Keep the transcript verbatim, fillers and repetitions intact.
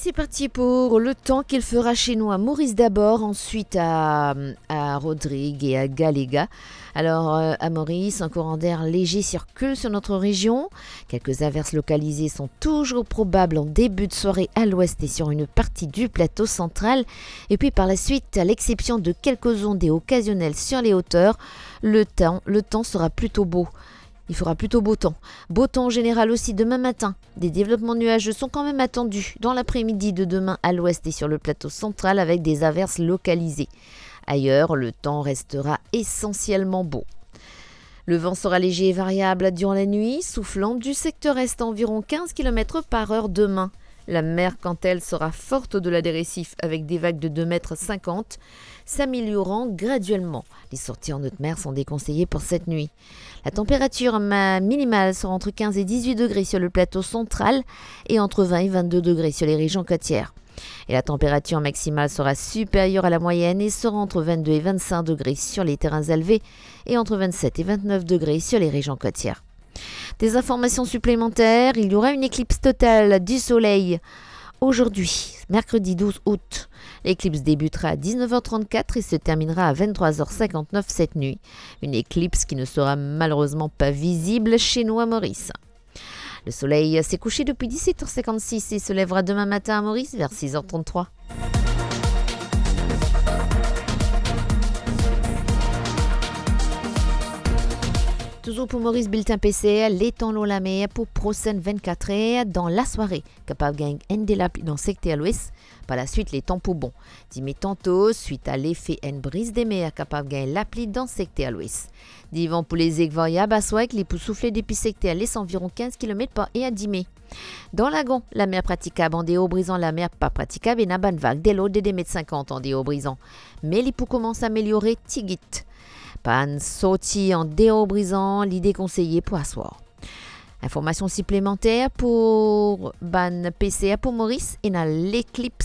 c'est parti pour le temps qu'il fera chez nous à Maurice d'abord, ensuite à, à Rodrigue et à Galéga. Alors euh, à Maurice, un courant d'air léger circule sur notre région. Quelques averses localisées sont toujours probables en début de soirée à l'ouest et sur une partie du plateau central. Et puis par la suite, à l'exception de quelques ondées occasionnelles sur les hauteurs, le temps, le temps sera plutôt beau. Il fera plutôt beau temps. Beau temps en général aussi demain matin. Des développements nuageux sont quand même attendus dans l'après-midi de demain à l'ouest et sur le plateau central avec des averses localisées. Ailleurs, le temps restera essentiellement beau. Le vent sera léger et variable durant la nuit, soufflant du secteur est à environ quinze kilomètres par heure demain. La mer, quant à elle, sera forte au-delà des récifs avec des vagues de deux mètres cinquante, s'améliorant graduellement. Les sorties en haute mer sont déconseillées pour cette nuit. La température minimale sera entre quinze et dix-huit degrés sur le plateau central et entre vingt et vingt-deux degrés sur les régions côtières. Et la température maximale sera supérieure à la moyenne et sera entre vingt-deux et vingt-cinq degrés sur les terrains élevés et entre vingt-sept et vingt-neuf degrés sur les régions côtières. Des informations supplémentaires, il y aura une éclipse totale du soleil aujourd'hui, mercredi douze août. L'éclipse débutera à dix-neuf heures trente-quatre et se terminera à vingt-trois heures cinquante-neuf cette nuit. Une éclipse qui ne sera malheureusement pas visible chez nous à Maurice. Le soleil s'est couché depuis dix-sept heures cinquante-six et se lèvera demain matin à Maurice vers six heures trente-trois. Toujours pour Maurice Bulletin P C, les temps l'eau la mer pour prochaine vingt-quatre heures dans la soirée. Capable de gagner la pluie dans le secteur à l'ouest. Par la suite, les temps pour bon. Dis-moi tantôt, suite à l'effet en brise des mers, capable de gagner la pluie dans le secteur à l'ouest. Dis-vent pour les aigues variables à soir, les pouls soufflés depuis secteur à l'est environ quinze kilomètres par heure à dix mai. Dans l'Agon, la mer praticable en déhaut brisant, la mer pas praticable et n'a pas de vague dès l'eau de deux mètres cinquante en déhaut brisant. Mais les pouls commencent à améliorer tigit. Pan sorti en déhaut brisant, l'idée conseillée pour asseoir. Information supplémentaire pour Ban P C A pour Maurice et dans l'éclipse